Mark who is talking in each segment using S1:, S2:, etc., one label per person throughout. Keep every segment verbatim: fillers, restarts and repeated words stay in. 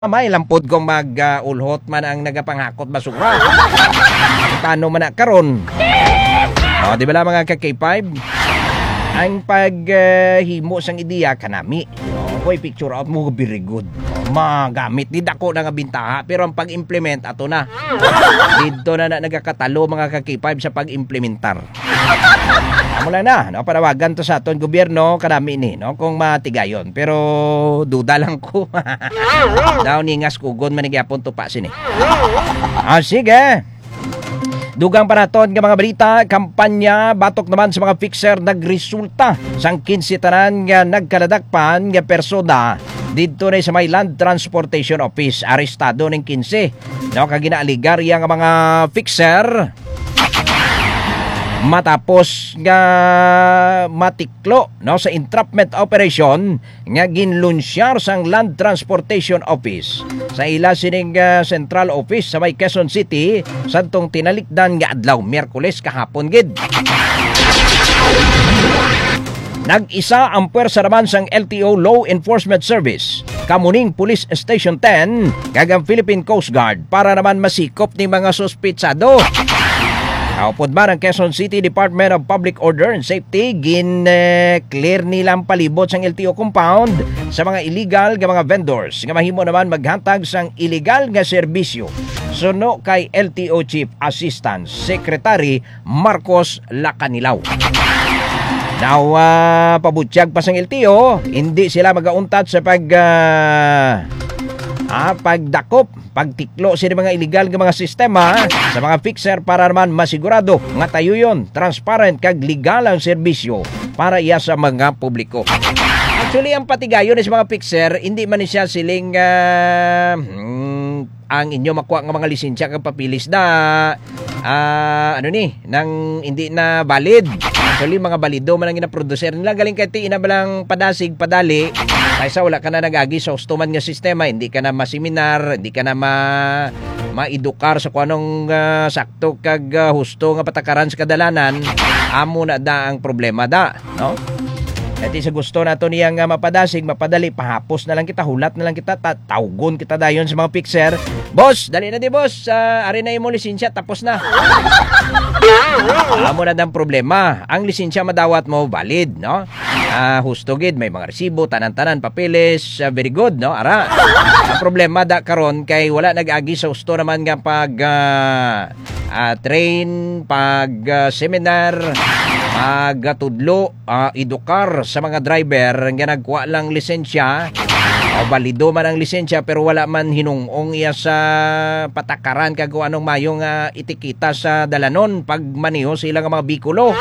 S1: May lampod kong mag-ulhot man ang nagapangakot basura. Paano man na karon? O, di ba lang mga ka-K five? Ang paghimo uh, sang ideya kanami. O, boy, picture out mo, very good. O, magamit, di dako na nga bintaha. Pero ang pag-implement, ato na. Dito na na nagakatalo mga ka-K five sa pag-implementar. Mula na, no, panawagan to sa aton gobyerno kanami ni, no, kung matigayon. Pero duda lang ko. Daw ni ngas kugon manigyapon to pa sini. Ah, sige. Dugang pa naton nga mga balita, kampanya batok naman sa mga fixer nagresulta sang kinsi tanan nga nagkaladakpan nga persona dito na sa may Land Transportation Office. Arestado ng kinsi. No, kaginaaligarya nga mga fixer matapos nga matiklo, no, sa entrapment operation nga ginlunsyar sang Land Transportation Office sa ila sining uh, central office sa may Quezon City santong tinalikdan nga adlaw Miyerkules kahapon gid. Nag-isa ang puwersa naman sang L T O Law Enforcement Service, Kamuning Police Station ten, kagang Philippine Coast Guard para naman masikop ni mga suspitsado. Kaupod ba ng Quezon City Department of Public Order and Safety, gin-clear uh, nilang palibot sang L T O compound sa mga illegal nga mga vendors nga mahimo naman maghantag sang illegal nga serbisyo. Suno kay L T O Chief Assistant Secretary Marcos Lacanilaw. Now, uh, pabutyag pa sang L T O, hindi sila mag-auntat sa pag... Uh, Ah, pagdakop, pagtiklo sa mga illegal nga mga sistema sa mga fixer para naman masigurado nga tayo yon transparent kag legal ang serbisyo para iya sa mga publiko. Actually, ang patigayon sa mga fixer, hindi man siya siling uh, mm, ang inyo makuha nga mga lisensya kag papilis na uh, ano ni, nang hindi na valid. Actually, mga balido man ang ginaproducer nila. Galing kay ti inabalang padasig, padali. Kaysa wala ka na nag-agi sa ustuman nga sistema, hindi ka na maseminar, hindi ka na ma maedukar sa kung anong uh, sakto kag uh, husto nga patakaran sa kadalanan, amo na da ang problema da, no? At sa gusto nato niya nga mapadasig, mapadali, pahapos na lang kita, hulat na lang kita, tawgon kita dayon sa mga fixer. Boss, dali na di boss, uh, ari na yung lisensya, tapos na. Amo na dang problema. Ang lisensya madawat mo, valid, no? Uh, husto gid, may mga resibo, tanan-tanan, papeles, uh, very good, no? Ara. Ang problema da karon kay wala nag-agi sa husto naman nga pag uh, uh, train, pag uh, seminar, pagtudlo, uh, edukar sa mga driver nga nagkuha lang lisensya o balido man ang lisensya pero wala man hinungong iya sa patakaran kag anong mayong uh, itikita sa dalanon pag maniho sa ilang mga bikulo.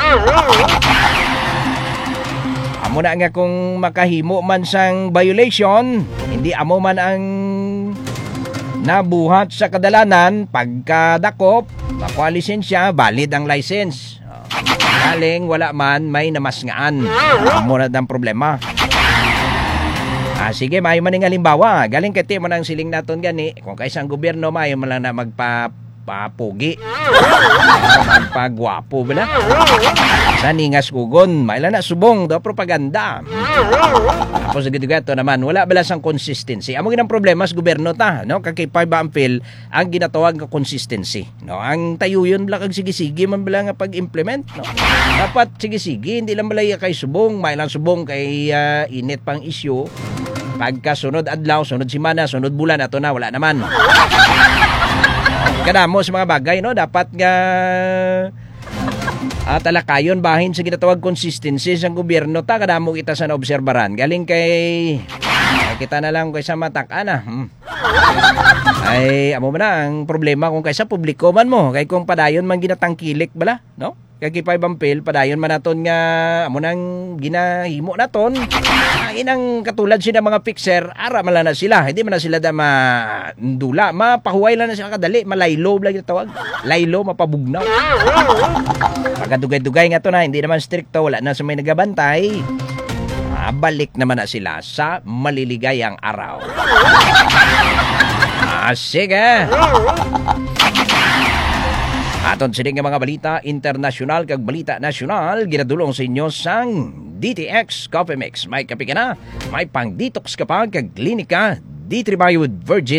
S1: Amo na nga kung makahimo man sang violation, hindi amo man ang nabuhat sa kadalanan, pagkadakop, makuha lisensya, valid ang license. Galing wala man may namasngaan. Amo na ang problema. Ah, sige, mayo man ng halimbawa. Galing kati man ang siling naton gani. Kung kaisa ang gobyerno, mayo man lang na magpapugi. Magpagwapo ba na? Sa ningas kugon, may lang na subong do propaganda. Tapos gato naman, wala bala sang consistency. Amo ginang problema sa gobyerno ta, no? Kay five ampil ang ginatawag nga consistency, no? Ang tayuyon bala kag sige-sige man bala nga pag-implement, no? Dapat sige-sige, hindi lang balaya kay subong, may lang subong kay uh, init pang issue. Pagka sunod adlaw, sunod simana, sunod bulan, ato na, wala naman. Kadamo sa mga bagay, no? Dapat nga at talakayon bahin sa ginatawag consistency sa gobyerno ta, kadamo kita sa naobserbaran. Galing kay kita na lang kaysa matak ana. Hmm. Ay amo man ang problema kung kaysa publiko man mo, kay kung padayon man ginatangkilik bala, no? Kay five ampil padayon man naton nga amo nang ginahimo naton. Inang katulad sila mga fixer, ara man na sila, hindi man na sila da mandula, mapahuway lang na sila kadali, malaylo bla tawag. Laylo mapabugnaw. Pagdugay-dugay nga to na, hindi naman stricto, wala na sa may nagabantay. Ah, balik naman na sila sa maliligayang araw. Ah, sige. Aton sining nga mga balita internasyonal kag balita nasyonal ginadulong sa inyo sang D T X Coffee Mix. May kape ka na, may pang detox ka pa kag klinika D three Virgin